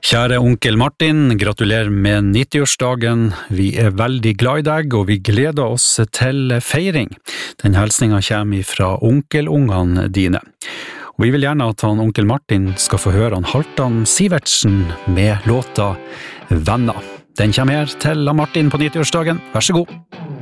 Kjære onkel Martin, gratulerer med 90-årsdagen. Vi veldig glad i deg, og vi gleder oss til feiring. Den hilsningen kommer fra onkelungene dine. Og vi vil gjerne at onkel Martin skal få høre Halvdan Sivertsen med låta «Venner». Den kommer her til Martin på 90-årsdagen. Vær så god.